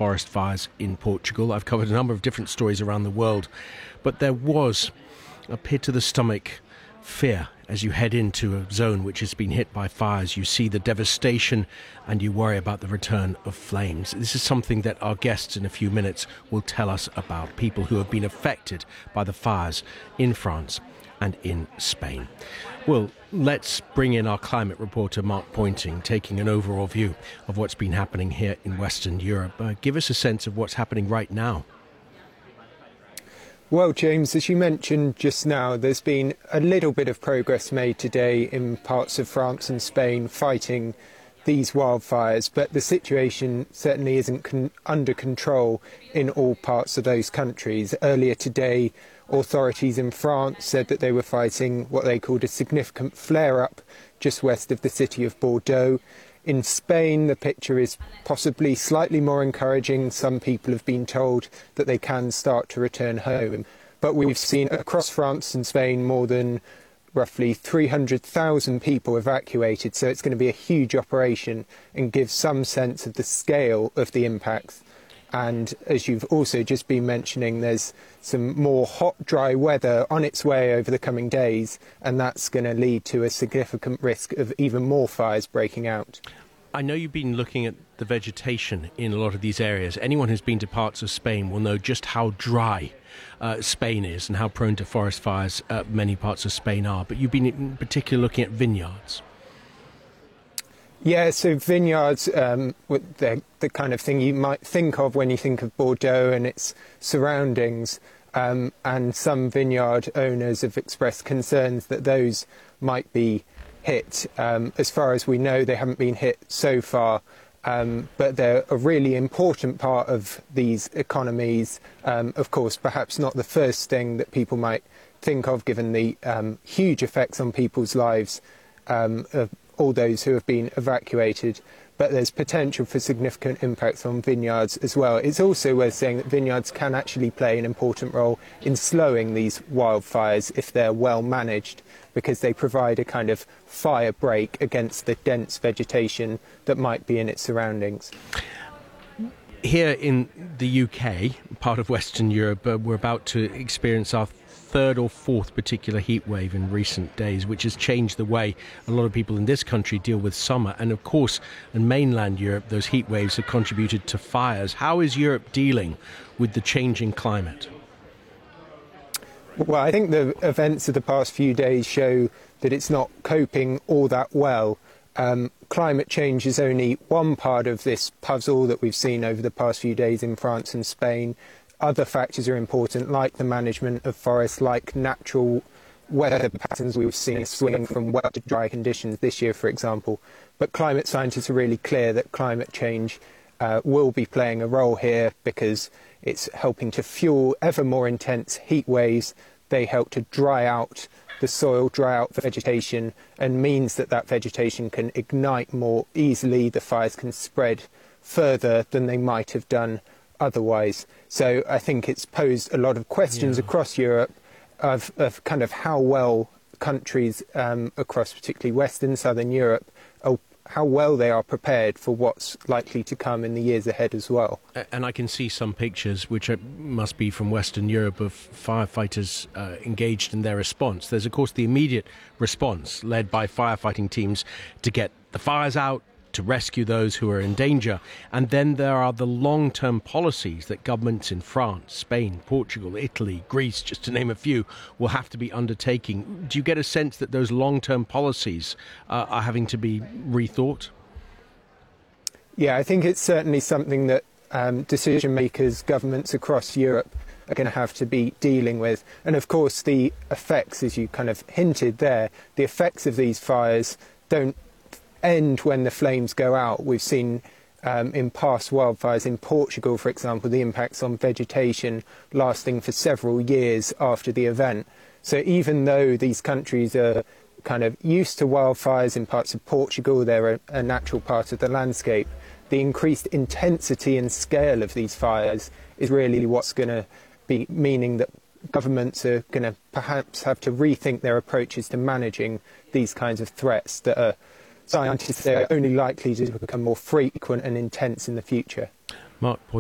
forest fires in Portugal. I've covered a number of different stories around the world, but there was a pit-to-the-stomach fear as you head into a zone which has been hit by fires. You see the devastation and you worry about the return of flames. This is something that our guests in a few minutes will tell us about, people who have been affected by the fires in France and in Spain. Well, let's bring in our climate reporter, Mark Pointing, taking an overall view of what's been happening here in Western Europe. Give us a sense of what's happening right now. Well, James, as you mentioned just now, there's been a little bit of progress made today in parts of France and Spain fighting these wildfires, but the situation certainly isn't under control in all parts of those countries. Earlier today, authorities in France said that they were fighting what they called a significant flare-up just west of the city of Bordeaux. In Spain, the picture is possibly slightly more encouraging. Some people have been told that they can start to return home. But we've seen across France and Spain more than roughly 300,000 people evacuated. So it's going to be a huge operation and give some sense of the scale of the impacts. And as you've also just been mentioning, there's some more hot, dry weather on its way over the coming days, and that's going to lead to a significant risk of even more fires breaking out. I know you've been looking at the vegetation in a lot of these areas. Anyone who's been to parts of Spain will know just how dry Spain is and how prone to forest fires many parts of Spain are. But you've been in particular looking at vineyards. Yeah, so vineyards, they're the kind of thing you might think of when you think of Bordeaux and its surroundings. And some vineyard owners have expressed concerns that those might be hit. As far as we know, they haven't been hit so far, but they're a really important part of these economies. Of course, perhaps not the first thing that people might think of, given the huge effects on people's lives of all those who have been evacuated, but there's potential for significant impacts on vineyards as well. It's also worth saying that vineyards can actually play an important role in slowing these wildfires if they're well managed, because they provide a kind of fire break against the dense vegetation that might be in its surroundings. Here in the UK, part of Western Europe, we're about to experience our third or fourth particular heat wave in recent days, which has changed the way a lot of people in this country deal with summer. And of course, in mainland Europe, those heat waves have contributed to fires. How is Europe dealing with the changing climate? Well, I think the events of the past few days show that it's not coping all that well. Climate change is only one part of this puzzle that we've seen over the past few days in France and Spain. Other factors are important, like the management of forests, like natural weather patterns. We've seen a swing from wet to dry conditions this year, for example. But climate scientists are really clear that climate change will be playing a role here, because it's helping to fuel ever more intense heat waves. They help to dry out the soil, dry out vegetation, and means that that vegetation can ignite more easily. The fires can spread further than they might have done otherwise. So I think it's posed a lot of questions across Europe of kind of how well countries across particularly Western, Southern Europe, how well they are prepared for what's likely to come in the years ahead as well. And I can see some pictures, which must be from Western Europe, of firefighters engaged in their response. There's, of course, the immediate response led by firefighting teams to get the fires out, to rescue those who are in danger. And then there are the long-term policies that governments in France, Spain, Portugal, Italy, Greece, just to name a few, will have to be undertaking. Do you get a sense that those long-term policies are having to be rethought? Yeah, I think it's certainly something that decision makers, governments across Europe are going to have to be dealing with. And of course, the effects, as you kind of hinted there, the effects of these fires don't end when the flames go out. We've seen in past wildfires in Portugal, for example, the impacts on vegetation lasting for several years after the event. So even though these countries are kind of used to wildfires in parts of Portugal, they're a natural part of the landscape, the increased intensity and scale of these fires is really what's going to be meaning that governments are going to perhaps have to rethink their approaches to managing these kinds of threats that are, scientists say, are only likely to become more frequent and intense in the future. Mark